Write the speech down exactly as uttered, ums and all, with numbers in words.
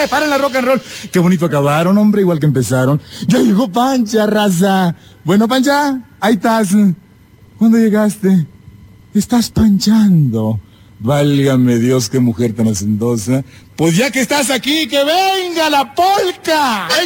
Paren la rock and roll. Qué bonito acabaron, hombre, igual que empezaron. Ya llegó Pancha, raza. Bueno, Pancha, ahí estás. ¿Cuándo llegaste? Estás panchando. Válgame Dios, qué mujer tan hacendosa. Pues ya que estás aquí, que venga la polca.